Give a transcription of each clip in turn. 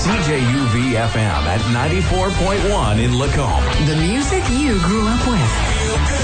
CJUV-FM at 94.1 in Lacombe. The music you grew up with.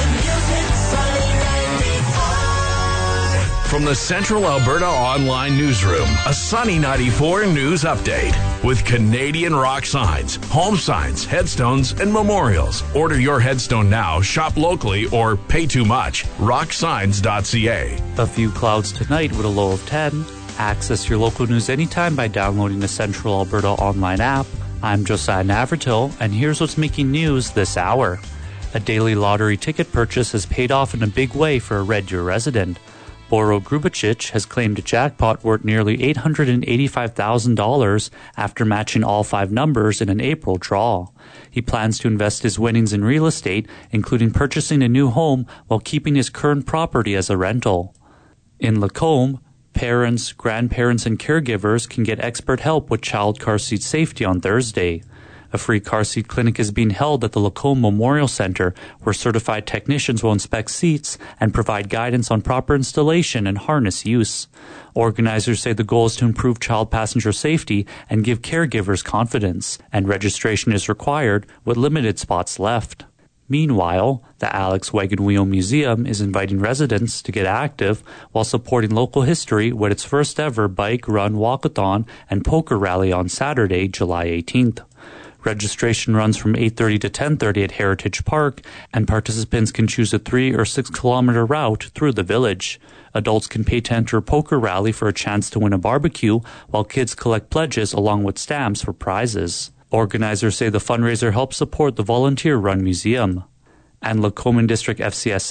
From the Central Alberta Online Newsroom, a Sunny 94 news update with Canadian rock signs, home signs, headstones, and memorials. Order your headstone now, shop locally, or pay too much. Rocksigns.ca. A few clouds tonight with a low of 10. Access your local news anytime by downloading the Central Alberta Online app. I'm Josiah Navratil, and here's what's making news this hour. A daily lottery ticket purchase has paid off in a big way for a Red Deer resident. Boro Grubicic has claimed a jackpot worth nearly $885,000 after matching all 5 numbers in an April draw. He plans to invest his winnings in real estate, including purchasing a new home while keeping his current property as a rental. In Lacombe, parents, grandparents, and caregivers can get expert help with child car seat safety on Thursday. A free car seat clinic is being held at the Lacombe Memorial Centre, where certified technicians will inspect seats and provide guidance on proper installation and harness use. Organizers say the goal is to improve child passenger safety and give caregivers confidence, and registration is required with limited spots left. Meanwhile, the Alex Wagon Wheel Museum is inviting residents to get active while supporting local history with its first ever bike, run, walkathon, and poker rally on Saturday, July 18th. Registration runs from 8:30 to 10:30 at Heritage Park, and participants can choose a 3 or 6 kilometer route through the village. Adults can pay to enter a poker rally for a chance to win a barbecue, while kids collect pledges along with stamps for prizes. Organizers say the fundraiser helps support the volunteer-run museum. And Lacombe District FCS